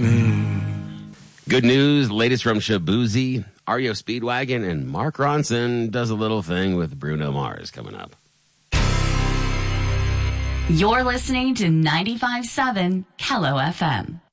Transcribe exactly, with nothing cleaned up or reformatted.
Mm. Good news, latest from Shabuzi, R E O Speedwagon, and Mark Ronson does a little thing with Bruno Mars coming up. You're listening to ninety-five point seven Kello F M.